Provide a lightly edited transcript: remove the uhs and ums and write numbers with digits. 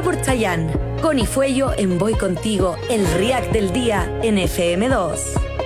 por Chayanne. Connie Fuello en Voy Contigo, el React del día en FM2.